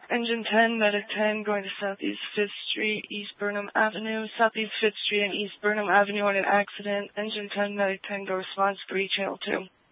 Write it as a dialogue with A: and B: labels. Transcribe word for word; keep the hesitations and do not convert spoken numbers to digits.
A: Engine ten, Medic ten, going to Southeast fifth Street, East Burnham Avenue. Southeast fifth Street and East Burnham Avenue on an accident. Engine ten, Medic ten, go response three, Channel two.